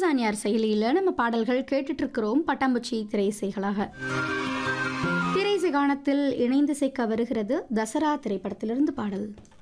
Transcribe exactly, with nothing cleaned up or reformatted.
நான் யார் செயலியில் நம்ம பாடல்கள் கேட்டுட்டு இருக்கிறோம். பட்டாம்பூச்சி திரைசைகளாக திரைசை காணத்தில் இணைந்து சேர்க்க வருகிறது தசரா திரைப்படத்திலிருந்து பாடல்.